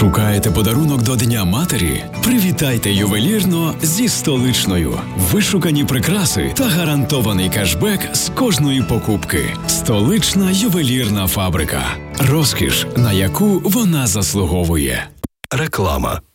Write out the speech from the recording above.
Шукаєте подарунок до Дня матері? Привітайте ювелірно зі Столичною. Вишукані прикраси та гарантований кешбек з кожної покупки. Столична ювелірна фабрика. Розкіш, на яку вона заслуговує. Реклама.